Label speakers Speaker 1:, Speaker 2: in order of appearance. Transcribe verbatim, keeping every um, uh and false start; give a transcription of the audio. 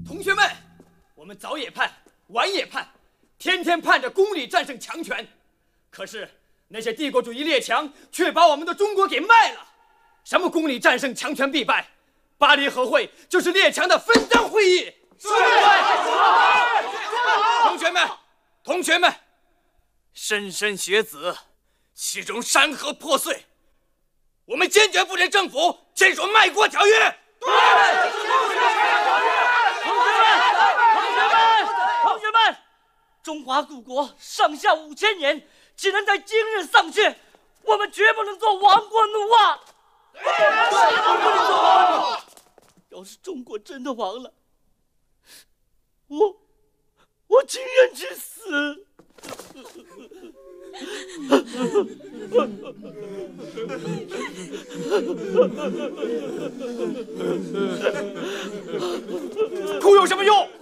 Speaker 1: 同学们，我们早也盼，晚也盼，天天盼着公理战胜强权，可是那些帝国主义列强却把我们的中国给卖了。什么公理战胜强权必败？巴黎和会就是列强的分赃会议。是。同学们，同学们，莘莘学子，其中山河破碎，我们坚决不忍政府签署卖国条约。对。
Speaker 2: 同学们，同学们，同学们，中华故国上下五千年，只能在今日丧却，我们绝不能做亡国奴啊！对，不能做亡国。要是中国真的亡了，我我情愿去死。
Speaker 1: 哭有什么用？